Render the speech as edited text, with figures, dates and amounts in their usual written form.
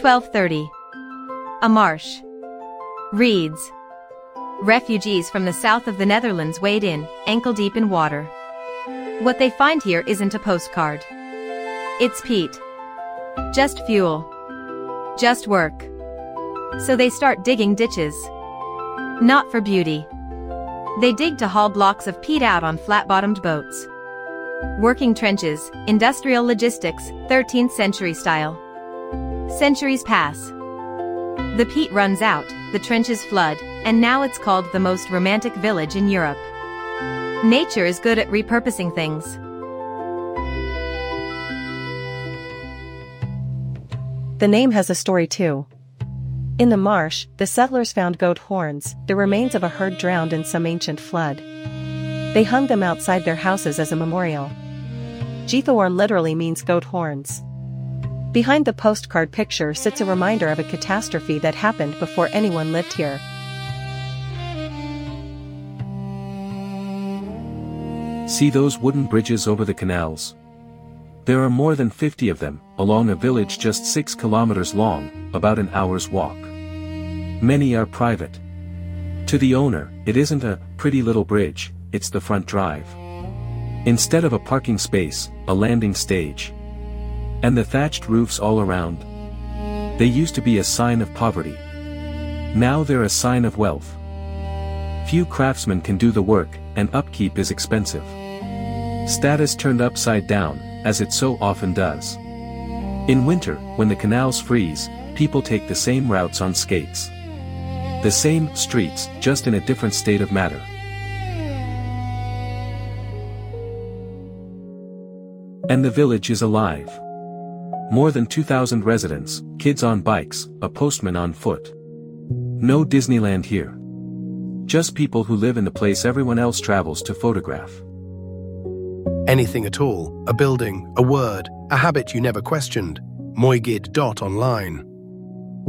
1230. A marsh. Reads. Refugees from the south of the Netherlands wade in, ankle-deep in water. What they find here isn't a postcard. It's peat. Just fuel. Just work. So they start digging ditches. Not for beauty. They dig to haul blocks of peat out on flat-bottomed boats. Working trenches, industrial logistics, 13th century style. Centuries pass. The peat runs out, the trenches flood, and now it's called the most romantic village in Europe. Nature is good at repurposing things. The name has a story too. In the marsh, the settlers found goat horns, the remains of a herd drowned in some ancient flood. They hung them outside their houses as a memorial. Geithorn literally means goat horns. Behind the postcard picture sits a reminder of a catastrophe that happened before anyone lived here. See those wooden bridges over the canals? There are more than 50 of them, along a village just 6 kilometers long, about an hour's walk. Many are private. To the owner, it isn't a pretty little bridge, it's the front drive. Instead of a parking space, a landing stage. And the thatched roofs all around. They used to be a sign of poverty. Now they're a sign of wealth. Few craftsmen can do the work, and upkeep is expensive. Status turned upside down, as it so often does. In winter, when the canals freeze, people take the same routes on skates. The same streets, just in a different state of matter. And the village is alive. More than 2,000 residents, kids on bikes, a postman on foot. No Disneyland here. Just people who live in the place everyone else travels to photograph. Anything at all, a building, a word, a habit you never questioned. Moigid.online